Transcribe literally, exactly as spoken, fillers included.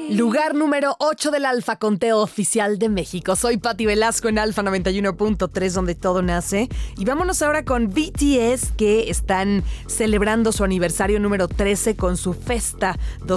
Lugar número ocho del Alfa Conteo Oficial de México. Soy Pati Velasco en Alfa noventa y uno punto tres, donde todo nace. Y vámonos ahora con B T S, que están celebrando su aniversario número trece con su Festa